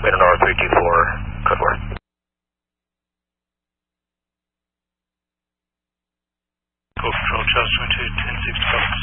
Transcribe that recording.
Radar Nova 324, code word. Go Control, Charles 22, 1065.